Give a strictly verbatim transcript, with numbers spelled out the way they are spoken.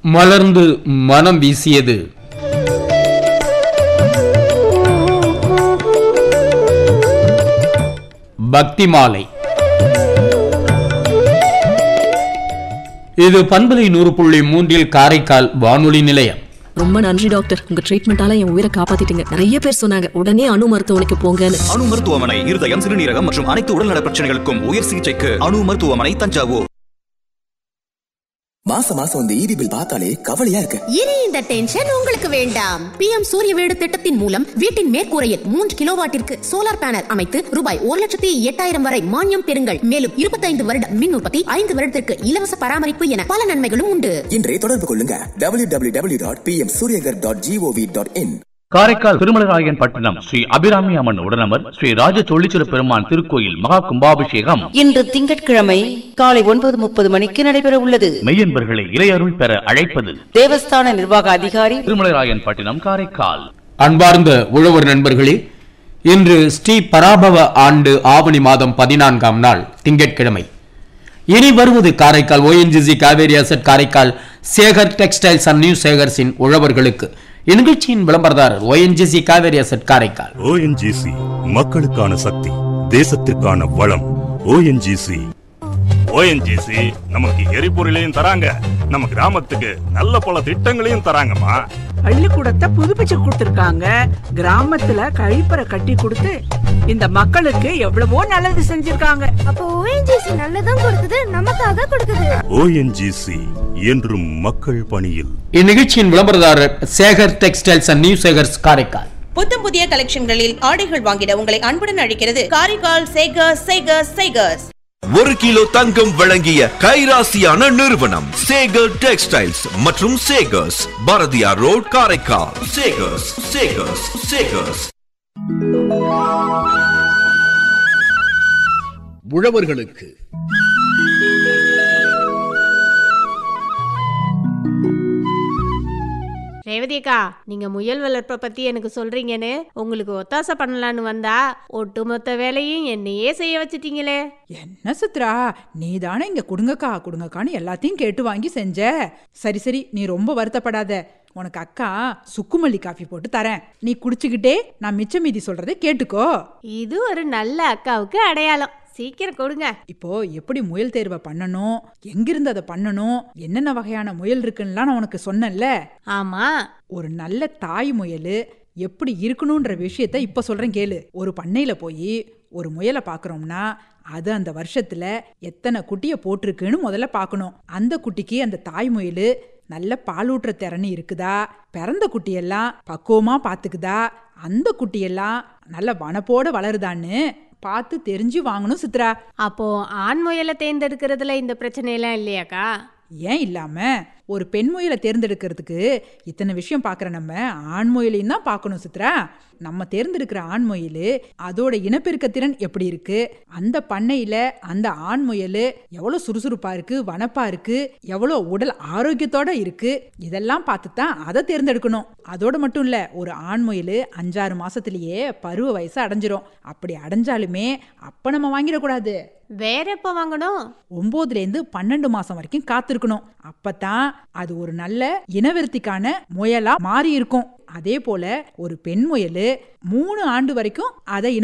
மலர்ந்து மனம் வீசியது. பக்தி மாலை. இது பண்பலை நூறு புள்ளி மூன்றில் காரைக்கால் வானொலி நிலையம். ரொம்ப நன்றி டாக்டர், உங்க ட்ரீட்மெண்டால என் உயிரை காப்பாத்திட்டீங்க. நிறைய பேர் சொன்னாங்க உடனே அணு மருத்துவமனைக்கு போங்கன்னு. அணு மருத்துவமனை இருதயம், சிறுநீரகம் மற்றும் அனைத்து உடல்நல பிரச்சனைகளுக்கும் உயர் சிகிச்சைக்கு அணு மருத்துவமனை, தஞ்சாவூர். மாசம் மாசம் இந்த ஈபி பில் பார்த்தாலே கவலையா இருக்கு. இனி இந்த டென்ஷன் உங்களுக்கு வேண்டாம். பிஎம் சூரிய வீடு திட்டத்தின் மூலம் வீட்டின் மேற்கூரையில் மூன்று கிலோவாட்டிற்கு சோலார் பேனல் அமைத்து ரூபாய் ஒரு லட்சத்தி எட்டாயிரம் வரை மானியம் பெறுங்கள். மேலும் இருபத்தைந்து வருட மின் உற்பத்தி, ஐந்து வருடத்திற்கு இலவச பராமரிப்பு என பல நன்மைகளும் உண்டு. இன்றே தொடர்பு கொள்ளுங்க W W W dot B M Surya Ghar dot gov dot in. Karaikal Thirumalarayan பட்டணம் ஸ்ரீ அபிராமி அம்மன் உடனமர் ஸ்ரீ ராஜ தொழிச்சிறு பெருமான் திருக்கோயில் மகா கும்பாபிஷேகம் இன்று திங்கட்கிழமை காலை ஒன்பது முப்பது மணிக்கு நடைபெற உள்ளது. மெய்யன்பர்களை இறையருள் பெற அழைப்பது தேவஸ்தான நிர்வாக அதிகாரி, திருமலராயன் பட்டணம், காரைக்கால். அன்பார்ந்த உழவர் நண்பர்களே, இன்று ஸ்ரீ பராபவ ஆண்டு ஆவணி மாதம் பதினான்காம் நாள் திங்கட்கிழமை. இனி வருவது Karaikal ONGC Kaveri asset Karaikal Sekar textiles and new சேகர்ஸின் உழவர்களுக்கு. இந்நிகழ்ச்சியின் விளம்பரதாரர் ONGC Kaveri asset Karaikal. ONGC மக்களுக்கான சக்தி, தேசத்திற்கான வளம். ஓஎன்ஜிசி ஓஎன்ஜிசி நமக்கு எரிபொருளையும் தராங்க, நம்ம கிராமத்துக்கு நல்ல பல திட்டங்களையும் தராங்கம்மா. பள்ளிக்கூடத்தை புதுப்பிச்சு கொடுத்திருக்காங்க, கிராமத்துல கழிப்பறை கட்டி கொடுத்து இந்த மக்களுக்கு எவ்வளவோ நல்லது செஞ்சிருக்காங்க. அப்போ ஓஎன்ஜிசி நல்லதும் கொடுக்குது, நமக்காக கொடுக்குது. ஓஎன்ஜிசி என்றும் மக்கள் பணியில். இந்நிகழ்ச்சியின் விளம்பரதாரர் Sekar textiles and new Sekar's Karaikal. புத்தம் புதிய கலெக்ஷன்களில் ஆடைகள் வாங்கிட உங்களை அன்புடன் அழைக்கிறது காரைக்கால் சேகர்ஸ் சேகர்ஸ் சேகர்ஸ். ஒரு கிலோ தங்கம் வழங்கிய கைராசியான நிறுவனம் சேகர் டெக்ஸ்டைல்ஸ் மற்றும் சேகர்ஸ், பாரதியார் ரோட், காரைக்கால். சேகர்ஸ் சேகர்ஸ் சேகர்ஸ். உழவர்களுக்கு ரேவதி அக்கா, நீங்க முயல் வளர்ப்பை பத்தி எனக்கு சொல்றீங்கன்னு உங்களுக்கு ஒத்தாசை பண்ணலான்னு வந்தா ஒட்டுமொத்த வேலையும் என்னையே செய்ய வச்சுட்டீங்களே. என்ன சித்ரா, நீ தானே இங்க கொடுங்கக்கா கொடுங்கக்கான்னு எல்லாத்தையும் கேட்டு வாங்கி செஞ்ச. சரி சரி, நீ ரொம்ப வருத்தப்படாத. உனக்கு அக்கா சுக்குமல்லி காஃபி போட்டு தரேன், நீ குடிச்சுக்கிட்டே நான் மிச்ச மீதி சொல்றதை கேட்டுக்கோ. இது ஒரு நல்ல அக்காவுக்கு அடையாளம். சீக்கிரம் கொடுங்க. இப்போ எப்படி முயல் தேர்வை பண்ணணும், எங்கிருந்து அதை பண்ணணும், என்னென்ன வகையான முயல் இருக்குன்னு நான் உனக்கு சொன்னேன்ல. ஆமா, ஒரு நல்ல தாய் முயல் எப்படி இருக்கணும்ன்ற விஷயத்த இப்ப சொல்றேன் கேளு. ஒரு பண்ணையில போய் ஒரு முயலை பாக்குறோம்னா அது அந்த வருஷத்துல எத்தனை குட்டிய போட்டிருக்குன்னு முதல்ல பார்க்கணும். அந்த குட்டிக்கு அந்த தாய் முயல் நல்ல பாலூட்டுற திறனி இருக்குதா, பிறந்த குட்டியெல்லாம் பக்குவமா பாத்துக்குதா, அந்த குட்டியெல்லாம் நல்ல வனப்போட வளருதான்னு பார்த்து தெரிஞ்சு வாங்கணும் சித்ரா. அப்போ ஆண் முயலை தேர்ந்தெடுக்கிறதுல இந்த பிரச்சனை எல்லாம் இல்லையாக்கா? ஏன் இல்லாம, ஒரு பெண் முயலை தேர்ந்தெடுக்கிறதுக்கு இத்தனை விஷயம் பார்க்குற நம்ம ஆண் முயலையும் தான் பார்க்கணும் சித்ரா. நம்ம தேர்ந்தெடுக்கிற ஆண் முயல் அதோட இனப்பெருக்க திறன் எப்படி இருக்கு, அந்த பண்ணையில அந்த ஆண் முயல் எவ்வளவு சுறுசுறுப்பா இருக்கு, வனப்பா இருக்கு, எவ்வளவு உடல் ஆரோக்கியத்தோட இருக்கு, இதெல்லாம் பார்த்து தான் அதை தேர்ந்தெடுக்கணும். அதோட மட்டும் இல்ல, ஒரு ஆண் முயல் அஞ்சாறு மாசத்திலேயே பருவ வயசு அடைஞ்சிரும். அப்படி அடைஞ்சாலுமே அப்ப நம்ம வாங்கிடக்கூடாது. வேற எப்ப வாங்கணும்? ஒன்பதுல இருந்து பன்னெண்டு மாசம் வரைக்கும் காத்திருக்கணும். அப்பதான் அது ஒரு நல்ல இனவிருத்திக்கான முயலா மாறி இருக்கும். அதே போல ஒரு பெண் முயல் மூணு ஆண்டு வரைக்கும் அதை